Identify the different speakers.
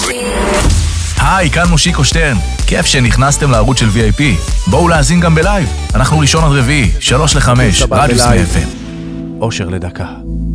Speaker 1: היי, כאן מושיקו שטרן. כיף שנכנסתם לערוץ של VIP. בואו להאזין גם בלייב. אנחנו ראשון עד רביעי, 3 ל-5, רדיו סמי FM.
Speaker 2: אושר לדקה.